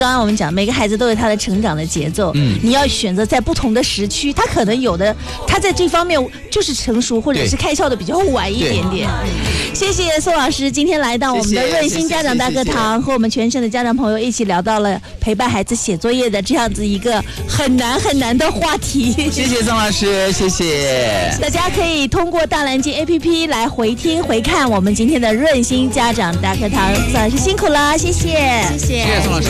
刚刚我们讲，每个孩子都有他的成长的节奏。你要选择在不同的时区，他可能有的他在这方面就是成熟，或者是开窍的比较晚一点点。谢谢宋老师今天来到我们的润心家长大课堂，和我们全省的家长朋友一起聊到了陪伴孩子写作业的这样子一个很难的话题。 谢谢宋老师，谢谢。 大家可以通过大蓝鲸 APP 来回听回看我们今天的润心家长大课堂。宋老师辛苦了，谢谢， 谢谢宋老师。